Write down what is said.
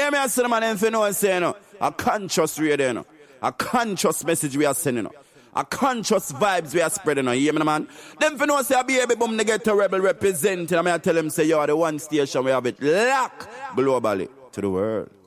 Hear me, I say, man, if you know what I'm saying, a conscious radio, you know. A conscious message we are sending, you know. A conscious vibes we are spreading, you hear me, man? Them for no say, a baby boom, they get a rebel representing. I mean, I tell them, say, you are the one station we have it locked globally to the world.